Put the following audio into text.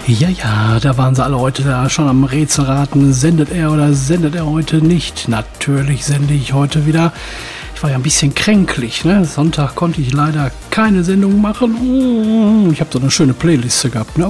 Ja, da waren sie alle heute da schon am Rätselraten. Sendet er oder sendet er heute nicht? Natürlich sende ich heute wieder. Ich war ja ein bisschen kränklich, ne? Sonntag konnte ich leider keine Sendung machen. Ich habe so eine schöne Playliste gehabt, ne?